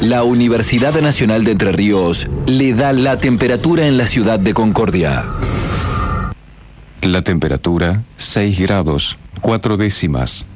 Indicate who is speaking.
Speaker 1: La Universidad Nacional de Entre Ríos le da la temperatura en la ciudad de Concordia.
Speaker 2: La temperatura, 6 grados, 4 décimas.